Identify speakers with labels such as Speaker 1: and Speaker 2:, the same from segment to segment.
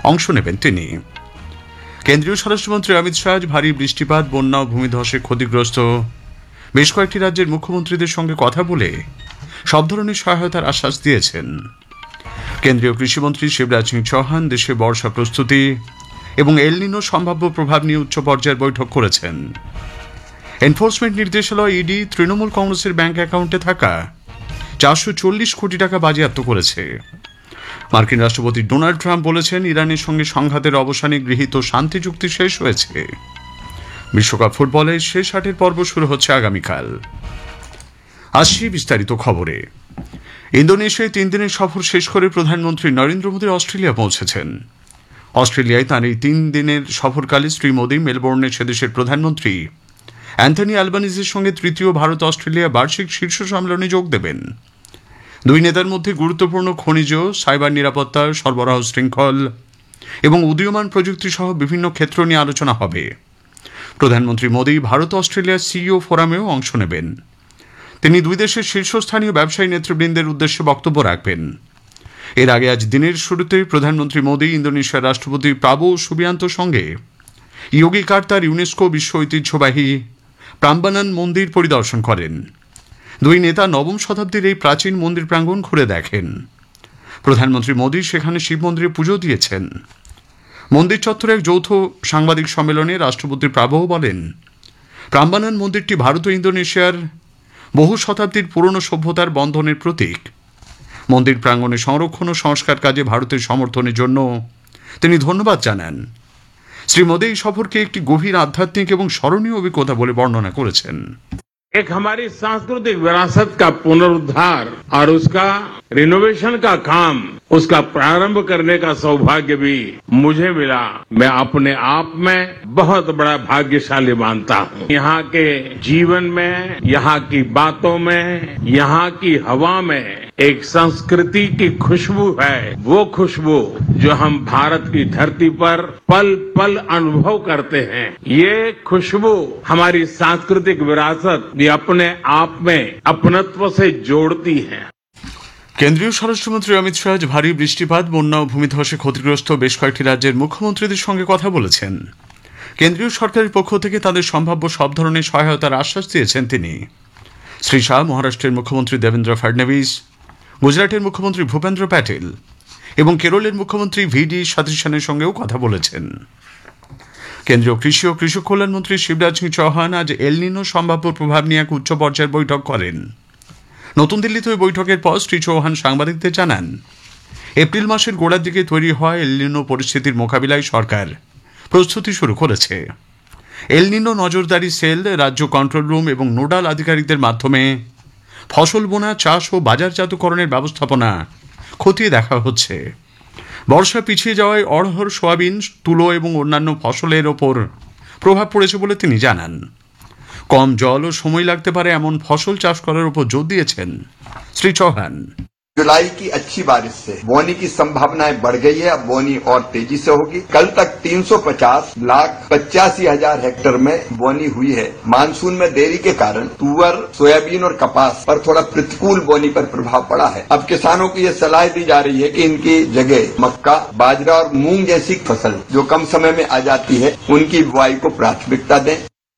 Speaker 1: অংশ নেবেন তিনি। কেন্দ্রীয় স্বরাষ্ট্রমন্ত্রী অমিত শাহ ভারী বৃষ্টিপাত, বন্যা ও ভূমিধসে ক্ষতিগ্রস্ত বেশ কয়েকটি রাজ্যের মুখ্যমন্ত্রীদের সঙ্গে কথা বলে সব ধরনের সহায়তার আশ্বাস দিয়েছেন। কেন্দ্রীয় কৃষিমন্ত্রী শিবরাজ সিং চৌহান দেশে বর্ষা প্রস্তুতি এবং এল নিনো সম্ভাব্য প্রভাব নিয়ে উচ্চ পর্যায়ের বৈঠক করেছেন। এনফোর্সমেন্ট নির্দেশালয় ইডি তৃণমূল কংগ্রেসের ব্যাংক অ্যাকাউন্টে থাকা 440 কোটি টাকা বাজেয়াপ্ত করেছে। মার্কিন রাষ্ট্রপতি ডোনাল্ড ট্রাম্প বলেছেন, ইরানের সঙ্গে সংঘাতের অবসানে গৃহীত শান্তি চুক্তি শেষ হয়েছে। বিশ্বকাপ ফুটবলের শেষ 8 পর্ব শুরু হচ্ছে আগামীকাল। আসছি বিস্তারিত খবরে। ইন্দোনেশিয়ায় 3 দিনের সফর শেষ করে প্রধানমন্ত্রী নরেন্দ্র মোদী অস্ট্রেলিয়া পৌঁছেছেন। অস্ট্রেলিয়ায় তাঁর এই 3 দিনের সফরকালে শ্রী মোদী মেলবোর্নে সেদেশের প্রধানমন্ত্রী অ্যান্থনি অ্যালবানিজের সঙ্গে তৃতীয় ভারত অস্ট্রেলিয়া বার্ষিক শীর্ষ সম্মেলনে যোগ দেবেন। দুই নেতার মধ্যে গুরুত্বপূর্ণ খনিজ, সাইবার নিরাপত্তা, সরবরাহ শৃঙ্খল এবং উদীয়মান প্রযুক্তি সহ বিভিন্ন ক্ষেত্র নিয়ে আলোচনা হবে। প্রধানমন্ত্রী মোদী ভারত অস্ট্রেলিয়া সিইও ফোরামেও অংশ নেবেন। তিনি দুই দেশের শীর্ষস্থানীয় ব্যবসায়ী নেতৃবৃন্দের উদ্দেশ্যে বক্তব্য রাখবেন। এর আগে আজ দিনের শুরুতে প্রধানমন্ত্রী মোদী ইন্দোনেশিয়ার রাষ্ট্রপতি প্রাবোও সুবিয়ান্তোর সঙ্গে ইয়োগিকার্তার ইউনেস্কো বিশ্ব ঐতিহ্যবাহী প্রাম্বানান মন্দির পরিদর্শন করেন। দুই নেতা নবম শতাব্দীর এই প্রাচীন মন্দির প্রাঙ্গণ ঘুরে দেখেন। প্রধানমন্ত্রী মোদী সেখানে শিব মন্দিরে পুজো দিয়েছেন। মন্দির চত্বরে এক যৌথ সাংবাদিক সম্মেলনে রাষ্ট্রপতি প্রাবোও বলেন, প্রাম্বানান মন্দিরটি ভারত ও ইন্দোনেশিয়ার বহু শতাব্দীর পুরনো সভ্যতার বন্ধনের প্রতীক। মন্দির প্রাঙ্গণে সংরক্ষণ ও সংস্কার কাজে ভারতের সমর্থনের জন্য তিনি ধন্যবাদ জানান। শ্রী মোদী এই সফরকে একটি গভীর আধ্যাত্মিক এবং স্মরণীয় অভিজ্ঞতা বলে বর্ণনা করেছেন।
Speaker 2: एक हमारी सांस्कृतिक विरासत का पुनरुद्धार और उसका रिनोवेशन का काम, उसका प्रारंभ करने का सौभाग्य भी मुझे मिला। मैं अपने आप में बहुत बड़ा भाग्यशाली मानता हूँ। यहाँ के जीवन में, यहाँ की बातों में, यहाँ की हवा में एक संस्कृति की खुशबू है। वो खुशबू जो हम भारत की धरती पर पल पल अनुभव करते हैं। ये खुशबू हमारी सांस्कृतिक विरासत भी अपने आप में अपनत्व से जोड़ती है।
Speaker 1: কেন্দ্রীয় স্বরাষ্ট্রমন্ত্রী অমিত শাহ ভারী বৃষ্টিপাত, বন্যা ও ভূমিধসে ক্ষতিগ্রস্ত বেশ কয়েকটি রাজ্যের মুখ্যমন্ত্রীদের সঙ্গে কথা বলেছেন। কেন্দ্রীয় সরকারের পক্ষ থেকে তাদের সম্ভাব্য সব ধরনের সহায়তার আশ্বাস দিয়েছেন তিনি। শ্রী শাহ মহারাষ্ট্রের মুখ্যমন্ত্রী দেবেন্দ্র ফডনভিস, গুজরাটের মুখ্যমন্ত্রী ভূপেন্দ্র প্যাটেল এবং কেরলের মুখ্যমন্ত্রী ভিডি সতীশনের সঙ্গেও কথা বলেছেন। কেন্দ্রীয় কৃষি ও কৃষক কল্যাণ মন্ত্রী শিবরাজ সিং চৌহান আজ এল নিনো সম্ভাব্য প্রভাব নিয়ে এক উচ্চ পর্যায়ের বৈঠক করেন। নতুন দিল্লিতে ওই বৈঠকের পর শ্রী চৌহান সাংবাদিকদের জানান, এপ্রিল মাসের গোড়ার দিকে তৈরি হওয়া এল নিনো পরিস্থিতির মোকাবিলায় সরকার প্রস্তুতি শুরু করেছে। এল নিনো নজরদারি সেল, রাজ্য কন্ট্রোল রুম এবং নোডাল আধিকারিকদের মাধ্যমে ফসল বোনা, চাষ ও বাজারজাতকরণের ব্যবস্থাপনা খতিয়ে দেখা হচ্ছে। বর্ষা পিছিয়ে যাওয়ায় অড়হর, সোয়াবিন, তুলো এবং অন্যান্য ফসলের ওপর প্রভাব পড়েছে বলে তিনি জানান। কম জল ও সময় লাগতে পারে এমন ফসল চাষ করার উপর জোর দিয়েছেন শ্রী চৌহান।
Speaker 3: जुलाई की अच्छी बारिश से बोनी की संभावनाएं बढ़ गई है। अब बोनी और तेजी से होगी। कल तक 350,85,000 हेक्टेयर में बोनी हुई है। मानसून में देरी के कारण तुअर, सोयाबीन और कपास पर थोड़ा प्रतिकूल बोनी पर प्रभाव पड़ा है। अब किसानों को ये सलाह दी जा रही है कि इनकी जगह मक्का, बाजरा और मूंग जैसी फसल जो कम समय में आ जाती है, उनकी बुआई को प्राथमिकता दें।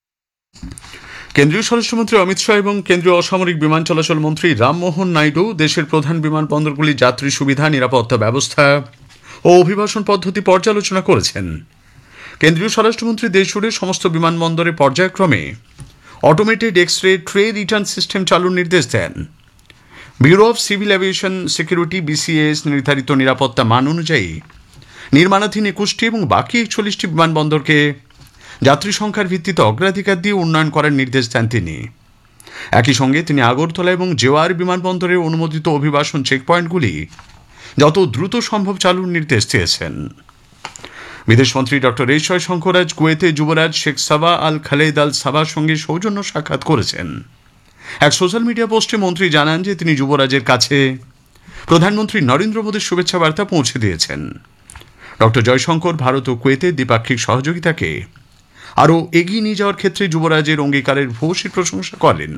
Speaker 1: কেন্দ্রীয় স্বরাষ্ট্রমন্ত্রী অমিত শাহ এবং কেন্দ্রীয় অসামরিক বিমান চলাচল মন্ত্রী রামমোহন নাইডু দেশের প্রধান বিমানবন্দরগুলির যাত্রী সুবিধা, নিরাপত্তা ব্যবস্থা ও অভিবাসন পদ্ধতি পর্যালোচনা করেছেন। কেন্দ্রীয় স্বরাষ্ট্রমন্ত্রী দেশজুড়ে সমস্ত বিমানবন্দরে পর্যায়ক্রমে automated X-ray tray return system চালুর নির্দেশ দেন। Bureau of civil aviation security BCS নির্ধারিত নিরাপত্তা মান অনুযায়ী নির্মাণাধীন 21টি এবং বাকি 41টি বিমানবন্দরকে যাত্রী সংখ্যার ভিত্তিতে অগ্রাধিকার দিয়ে উন্নয়ন করার নির্দেশ দেন তিনি। একই সঙ্গে তিনি আগরতলা এবং জেওয়ার বিমানবন্দরের অনুমোদিত অভিবাসন চেকপয়েন্টগুলি যত দ্রুত সম্ভব চালুর নির্দেশ দিয়েছেন। বিদেশমন্ত্রী ডক্টর এস জয়শঙ্কর আজ কুয়েতে যুবরাজ শেখ সাবা আল খালেদ আল সাবার সঙ্গে সৌজন্য সাক্ষাৎ করেছেন। এক সোশ্যাল মিডিয়া পোস্টে মন্ত্রী জানান যে তিনি যুবরাজের কাছে প্রধানমন্ত্রী নরেন্দ্র মোদীর শুভেচ্ছা বার্তা পৌঁছে দিয়েছেন। ডক্টর জয়শঙ্কর ভারত ও কুয়েতের দ্বিপাক্ষিক সহযোগিতাকে আরও এগিয়ে নিয়ে যাওয়ার ক্ষেত্রে যুবরাজের অঙ্গীকারের ভূয়সী প্রশংসা করেন।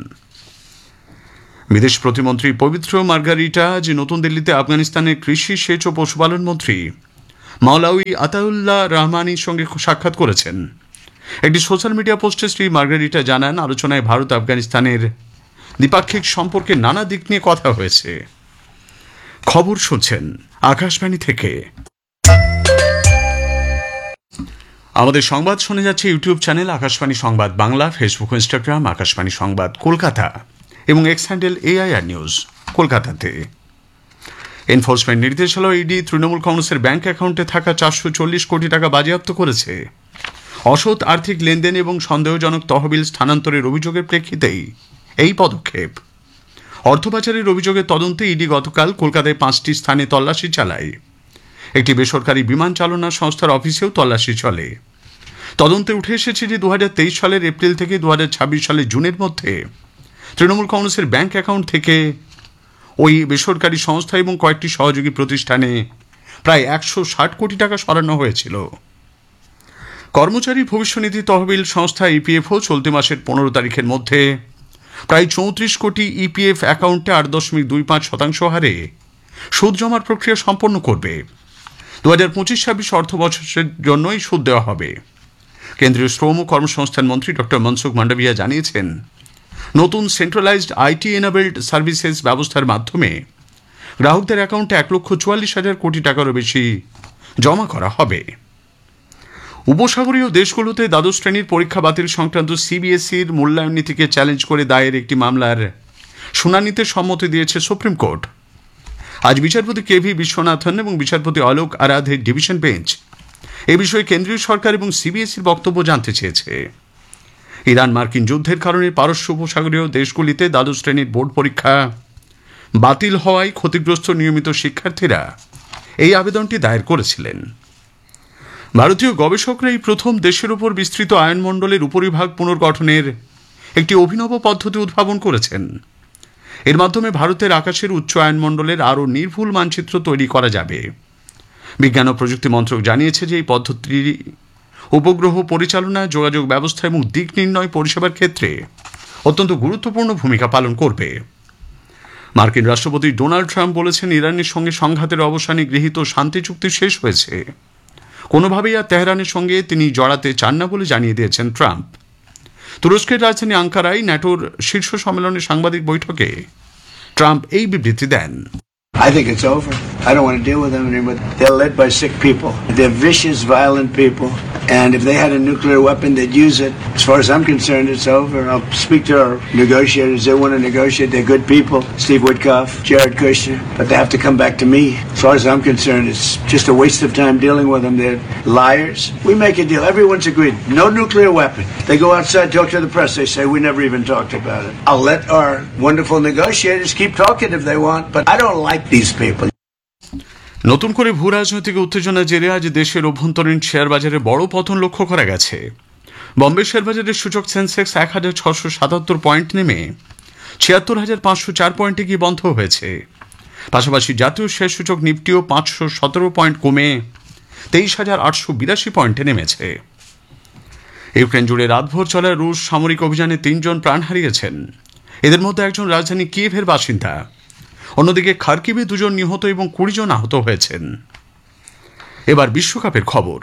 Speaker 1: বিদেশ প্রতিমন্ত্রী পবিত্র মার্গারিটা আজ নতুন দিল্লিতে আফগানিস্তানের কৃষি, সেচ ও পশুপালন মন্ত্রী মাওলাউই আতাউল্লাহ রহমানির সঙ্গে সাক্ষাৎ করেছেন। একটি সোশ্যাল মিডিয়া পোস্টে শ্রী মার্গারিটা জানান, আলোচনায় ভারত আফগানিস্তানের দ্বিপাক্ষিক সম্পর্কের নানা দিক নিয়ে কথা হয়েছে। খবর শুনছেন আকাশবাণী থেকে। আমাদের সংবাদ শুনে যাচ্ছে ইউটিউব চ্যানেল আকাশবাণী সংবাদ বাংলা, ফেসবুক ও ইনস্টাগ্রাম আকাশবাণী সংবাদ কলকাতা এবং এক্স হ্যান্ডেল AIR নিউজ কলকাতাতে। এনফোর্সমেন্ট নির্দেশালয় ইডি তৃণমূল কংগ্রেসের ব্যাংক অ্যাকাউন্টে থাকা 440 কোটি টাকা বাজেয়াপ্ত করেছে। অসৎ আর্থিক লেনদেন এবং সন্দেহজনক তহবিল স্থানান্তরের অভিযোগের প্রেক্ষিতেই এই পদক্ষেপ। অর্থ পাচারের অভিযোগের তদন্তে ইডি গতকাল কলকাতায় 5টি স্থানে তল্লাশি চালায়। একটি বেসরকারি বিমান চালনা সংস্থার অফিসেও তল্লাশি চলে। তদন্তে উঠে এসেছে যে 2023 সালের এপ্রিল থেকে 2026 সালের জুনের মধ্যে তৃণমূল কংগ্রেসের ব্যাংক অ্যাকাউন্ট থেকে ওই বেসরকারি সংস্থা এবং কয়েকটি সহযোগী প্রতিষ্ঠানে প্রায় 160 কোটি টাকা সরানো হয়েছিল। কর্মচারী ভবিষ্যনিধি তহবিল সংস্থা EPFO চলতি মাসের 15 তারিখের মধ্যে প্রায় 34 কোটি EPF অ্যাকাউন্টে 8.25% হারে সুদ জমার প্রক্রিয়া সম্পন্ন করবে। 2025-26 অর্থ বছরের জন্যই সুদ দেওয়া হবে। কেন্দ্রীয় শ্রম ও কর্মসংস্থান মন্ত্রী ডক্টর মনসুখ মান্ডাভিয়া জানিয়েছেন, নতুন সেন্ট্রালাইজড IT এনাবেলড সার্ভিসেস ব্যবস্থার মাধ্যমে গ্রাহকদের অ্যাকাউন্টে 1,44,000 কোটি টাকারও বেশি জমা করা হবে। উপসাগরীয় দেশগুলোতে দ্বাদশ শ্রেণীর পরীক্ষা বাতিল সংক্রান্ত CBSEর মূল্যায়ন নীতিকে চ্যালেঞ্জ করে দায়ের একটি মামলার শুনানিতে সম্মতি দিয়েছে সুপ্রিম কোর্ট। আজ বিচারপতি KV বিশ্বনাথন এবং বিচারপতি অলোক আরাধের ডিভিশন বেঞ্চ এ বিষয়ে কেন্দ্রীয় সরকার এবং CBSEর বক্তব্য জানতে চেয়েছে। ইরান মার্কিন যুদ্ধের কারণে পারস্য উপসাগরীয় দেশগুলিতে দ্বাদশ শ্রেণীর বোর্ড পরীক্ষা বাতিল হওয়ায় ক্ষতিগ্রস্ত নিয়মিত শিক্ষার্থীরা এই আবেদনটি দায়ের করেছিলেন। ভারতীয় গবেষকরা এই প্রথম দেশের উপর বিস্তৃত আয়নমণ্ডলের উপরিভাগ পুনর্গঠনের একটি অভিনব পদ্ধতি উদ্ভাবন করেছেন। এর মাধ্যমে ভারতের আকাশের উচ্চ আয়নমণ্ডলের আরও নির্ভুল মানচিত্র তৈরি করা যাবে। বিজ্ঞান ও প্রযুক্তি মন্ত্রক জানিয়েছে যে এই পদ্ধতি উপগ্রহ পরিচালনা, যোগাযোগ ব্যবস্থা এবং দিক নির্ণয় পরিষেবার ক্ষেত্রে অত্যন্ত গুরুত্বপূর্ণ ভূমিকা পালন করবে। মার্কিন রাষ্ট্রপতি ডোনাল্ড ট্রাম্প বলেছেন, ইরানের সঙ্গে সংঘাতের অবসানে গৃহীত শান্তি চুক্তি শেষ হয়েছে। কোনোভাবেই আর তেহরানের সঙ্গে তিনি জড়াতে চান না বলে জানিয়ে দিয়েছেন ট্রাম্প। তুরস্কের রাজধানী আঙ্কারায় ন্যাটোর শীর্ষ সম্মেলনের সাংবাদিক বৈঠকে ট্রাম্প এই বিবৃতি দেন।
Speaker 4: I think it's over. I don't want to deal with them anymore. They're led by sick people. They're vicious, violent people. And if they had a nuclear weapon, they'd use it. As far as I'm concerned, it's over. I'll speak to our negotiators. They want to negotiate. They're good people. Steve Witkoff, Jared Kushner. But they have to come back to me. As far as I'm concerned, it's just a waste of time dealing with them. They're liars. We make a deal. Everyone's agreed. No nuclear weapon. They go outside, talk to the press. They say, we never even talked about it. I'll let our wonderful negotiators keep talking if they want. But I don't like these people.
Speaker 1: নতুন করে ভূ রাজনৈতিক উত্তেজনার জেরে আজ দেশের অভ্যন্তরীণ share বাজারে বড় পতন লক্ষ্য করা গেছে। বম্বে শেয়ার বাজারের সূচক সেন্সেক্স 1,677 পয়েন্ট নেমে 76,504 পয়েন্টে গিয়ে বন্ধ হয়েছে। পাশাপাশি জাতীয় শেয়ার সূচক নিফটিও 517 পয়েন্ট কমে 23,882 পয়েন্টে নেমেছে। ইউক্রেন জুড়ে রাতভর চলা রুশ সামরিক অভিযানে 3 জন প্রাণ হারিয়েছেন। এদের মধ্যে একজন রাজধানী কিয়েভের বাসিন্দা। অন্যদিকে খার্কিভে 2 জন নিহত এবং 20 জন আহত হয়েছেন। এবার বিশ্বকাপের খবর।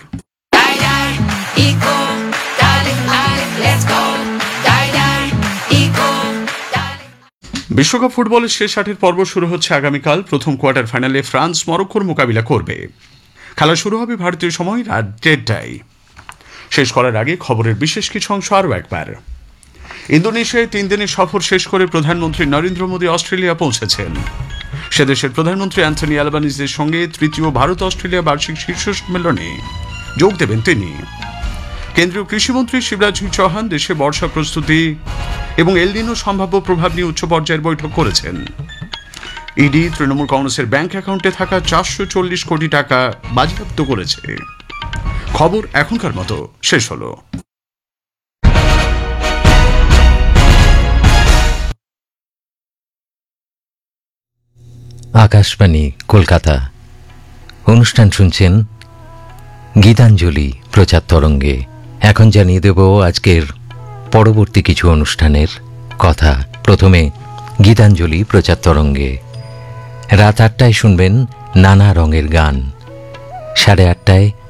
Speaker 1: বিশ্বকাপ ফুটবলের শেষ 8-এর পর্ব শুরু হচ্ছে আগামীকাল। প্রথম কোয়ার্টার ফাইনালে ফ্রান্স মরক্কোর মোকাবিলা করবে। খেলা শুরু হবে ভারতীয় সময় রাত 1:30টায়। শেষ করার আগে খবরের বিশেষ কিছু অংশ আরও একবার। ইন্দোনেশিয়ায় 3 দিনের সফর শেষ করে প্রধানমন্ত্রী নরেন্দ্র মোদী অস্ট্রেলিয়া পৌঁছেছেন। সে দেশের প্রধানমন্ত্রী অ্যান্থনি অ্যালবানিজের সঙ্গে তৃতীয় ভারত অস্ট্রেলিয়া বার্ষিক শীর্ষ সম্মেলনে যোগ দেবেন তিনি। কেন্দ্রীয় কৃষিমন্ত্রী শিবরাজ সিং চৌহান দেশে বর্ষা প্রস্তুতি এবং এল নিনো সম্ভাব্য প্রভাব নিয়ে উচ্চ পর্যায়ের বৈঠক করেছেন। ইডি তৃণমূল কংগ্রেসের ব্যাংক অ্যাকাউন্টে থাকা 440 কোটি টাকা বাজেয়াপ্ত করেছে। খবর এখনকার মতো শেষ হলো।
Speaker 5: আকাশবাণী কলকাতা। অনুষ্ঠান শুনছেন গীতাঞ্জলি প্রচার তরঙ্গে। এখন জানিয়ে দেব আজকের পরবর্তী কিছু অনুষ্ঠানের কথা। প্রথমে গীতাঞ্জলি প্রচার তরঙ্গে রাত 8টায় শুনবেন নানা রঙের গান। 8:30